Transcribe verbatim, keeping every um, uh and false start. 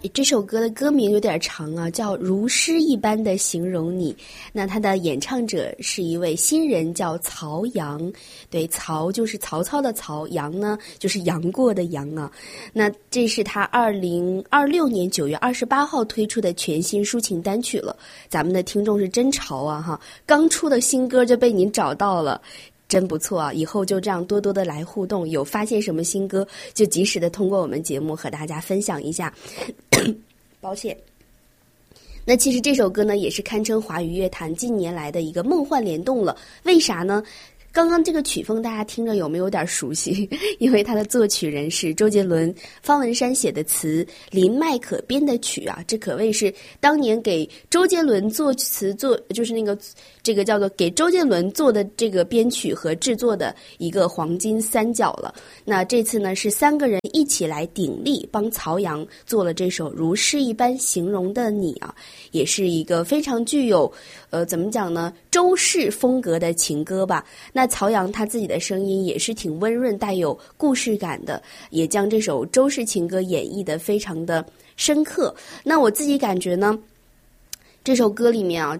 这首歌的歌名有点长啊，叫《如诗一般的形容你》。那它的演唱者是一位新人，叫曹阳。对，曹就是曹操的曹，阳呢就是杨过的杨啊。那这是他二零二六年九月二十八号推出的全新抒情单曲了。咱们的听众是真潮啊哈，刚出的新歌就被您找到了。真不错啊！以后就这样多多的来互动，有发现什么新歌，就及时的通过我们节目和大家分享一下。抱歉。那其实这首歌呢，也是堪称华语乐坛近年来的一个梦幻联动了。为啥呢？刚刚这个曲风大家听着有没有点熟悉？因为它的作曲人是周杰伦，方文山写的词，林迈可编的曲啊，这可谓是当年给周杰伦作词作，就是那个这个叫做给周杰伦做的这个编曲和制作的一个黄金三角了。那这次呢是三个人一起来鼎力帮曹阳做了这首如诗一般形容的你啊，也是一个非常具有呃怎么讲呢周氏风格的情歌吧。那曹阳他自己的声音也是挺温润带有故事感的，也将这首周氏情歌演绎得非常的深刻。那我自己感觉呢，这首歌里面啊，